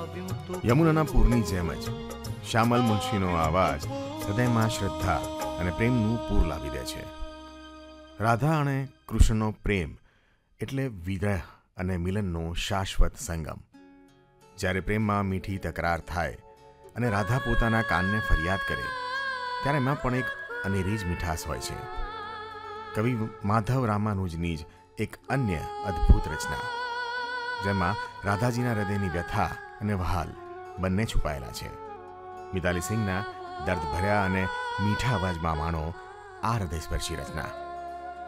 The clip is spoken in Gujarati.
યમુનાના પૂરની જેમ જ શ્યામલ મુનશીનો અવાજ હૃદયમાં શ્રદ્ધા અને પ્રેમનું પૂર લાવી દે છે. રાધા અને કૃષ્ણનો પ્રેમ એટલે વિરહ અને મિલનનો શાશ્વત સંગમ. જ્યારે પ્રેમમાં મીઠી તકરાર થાય અને રાધા પોતાના કાનને ફરિયાદ કરે ત્યારે એમાં પણ એક અનેરી જ મીઠાશ હોય છે. કવિ માધવ રામાનુજની જ એક અન્ય અદ્ભુત રચના, જેમાં રાધાજીના હૃદયની વ્યથા અને વહાલ બંને છુપાયેલા છે. મિતાલી સિંહના દર્દભર્યા અને મીઠા અવાજમાં માણો આ હૃદયસ્પર્શી રચના.